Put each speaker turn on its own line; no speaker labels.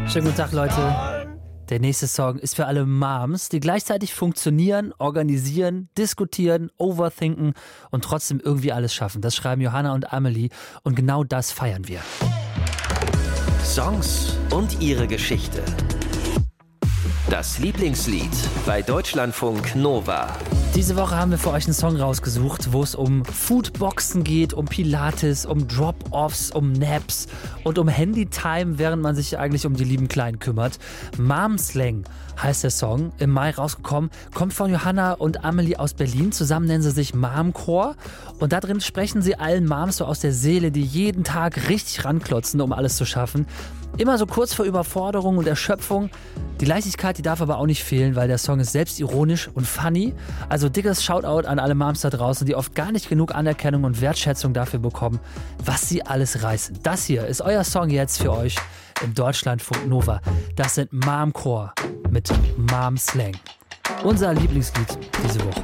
Schönen guten Tag, Leute. Der nächste Song ist für alle Moms, die gleichzeitig funktionieren, organisieren, diskutieren, overthinken und trotzdem irgendwie alles schaffen. Das schreiben Johanna und Amelie und genau das feiern wir.
Songs und ihre Geschichte. Das Lieblingslied bei Deutschlandfunk Nova.
Diese Woche haben wir für euch einen Song rausgesucht, wo es um Foodboxen geht, um Pilates, um Drop-Offs, um Naps und um Handytime, während man sich eigentlich um die lieben Kleinen kümmert. Momslang heißt der Song, im Mai rausgekommen, kommt von Johanna und Amelie aus Berlin. Zusammen nennen sie sich Momcore und da drin sprechen sie allen Moms so aus der Seele, die jeden Tag richtig ranklotzen, um alles zu schaffen. Immer so kurz vor Überforderung und Erschöpfung. Die Leichtigkeit, die darf aber auch nicht fehlen, weil der Song ist selbstironisch und funny. Also dickes Shoutout an alle Moms da draußen, die oft gar nicht genug Anerkennung und Wertschätzung dafür bekommen, was sie alles reißen. Das hier ist euer Song jetzt für euch im Deutschlandfunk Nova. Das sind Momcore mit Momslang. Unser Lieblingslied diese Woche.